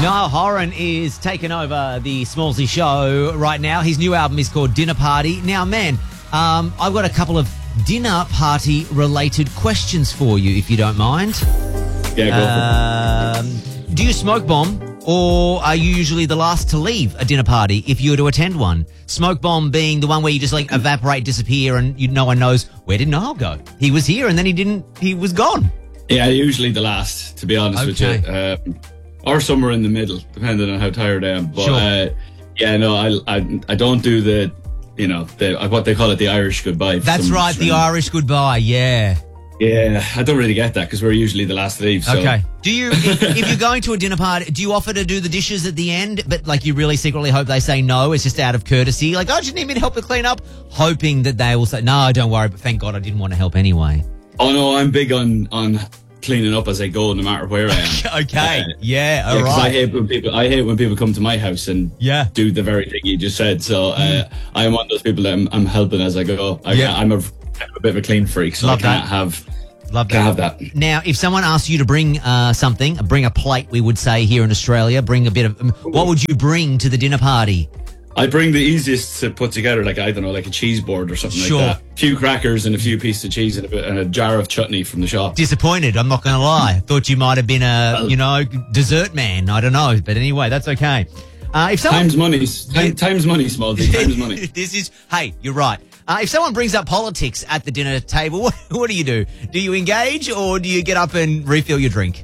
Niall Horan is taking over the Smallsy show right now. His new album is called Dinner Party. Now, man, I've got a couple of dinner party related questions for you, if you don't mind. Yeah, go for it. Do you smoke bomb, or are you usually the last to leave a dinner party if you were to attend one? Smoke bomb being the one where you just like evaporate, disappear, and no one knows, where did Niall go? He was here and then he was gone. Yeah, usually the last, to be honest with you. Or somewhere in the middle, depending on how tired I am. But sure. I don't do the, what they call it, the Irish goodbye. That's right, the Irish goodbye, yeah. Yeah, I don't really get that because we're usually the last to leave. So. Okay. Do you, if you're going to a dinner party, do you offer to do the dishes at the end, but like you really secretly hope they say no? It's just out of courtesy. Like, oh, do you need me to help you clean up? Hoping that they will say, no, don't worry, but thank God I didn't want to help anyway. Oh, no, I'm big on cleaning up as I go, no matter where I am. Okay. All right. I hate when people come to my house and do the very thing you just said. So I am one of those people that I'm helping as I go. I'm a bit of a clean freak, so I can't have that. Now, if someone asked you to bring something, bring a plate, we would say here in Australia, bring a bit of, what would you bring to the dinner party? I bring the easiest to put together, like, I don't know, like a cheese board or something like that. A few crackers and a few pieces of cheese and a jar of chutney from the shop. Disappointed, I'm not going to lie. Thought you might have been a, dessert man. I don't know. But anyway, that's okay. Time's money, small thing. Time's money. Hey, you're right. If someone brings up politics at the dinner table, what do you do? Do you engage or do you get up and refill your drink?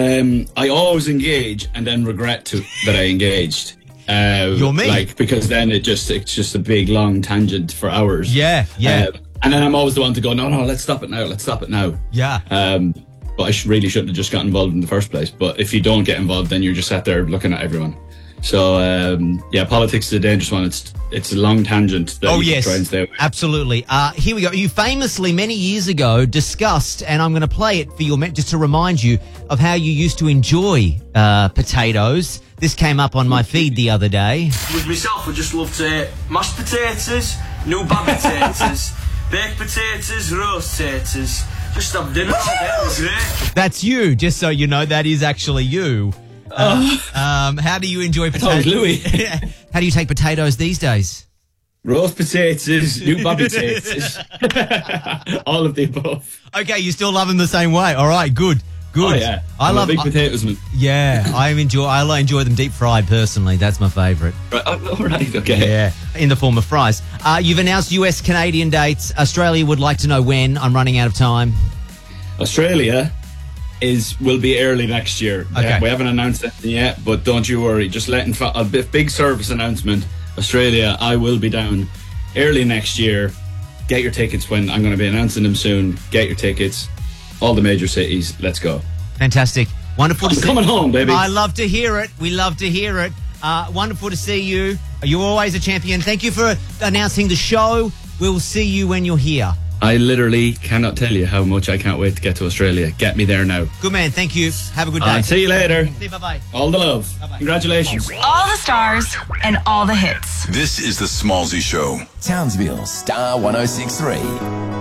I always engage and then regret that I engaged. You're me. Because then it's just a big long tangent for hours. Yeah. And then I'm always the one to go, no, let's stop it now. Yeah. But I really shouldn't have just got involved in the first place. But if you don't get involved, then you're just sat there looking at everyone. So, politics is a dangerous one. It's a long tangent that you try and stay away. Absolutely. Here we go. You famously, many years ago, discussed, and I'm going to play it for you just to remind you of how you used to enjoy potatoes. This came up on my feed the other day. With myself, I just loved mashed potatoes, new bag potatoes, baked potatoes, roast potatoes. Just have dinner all day. It was great. That's you, just so you know, that is actually you. How do you enjoy potatoes? Louis. How do you take potatoes these days? Roast potatoes, new bag potatoes. All of the above. Okay, you still love them the same way. All right, good. Oh, yeah. I love big potatoes, man. Yeah, I enjoy them deep fried personally. That's my favourite. Right, all right, okay. Yeah, in the form of fries. You've announced US-Canadian dates. Australia would like to know when. I'm running out of time. Australia will be early next year. Okay. We haven't announced anything yet, but don't you worry. Just letting a big service announcement. Australia, I will be down early next year. Get your tickets when I'm going to be announcing them soon. Get your tickets. All the major cities. Let's go. Fantastic. Wonderful to see you. Coming home, baby. I love to hear it. We love to hear it. Wonderful to see you. You're always a champion. Thank you for announcing the show. We'll see you when you're here. I literally cannot tell you how much I can't wait to get to Australia. Get me there now. Good man. Thank you. Have a good day. See you later. See you. Bye-bye. All the love. Bye-bye. Congratulations. All the stars and all the hits. This is the Smallsy Show. Townsville, Star 106.3.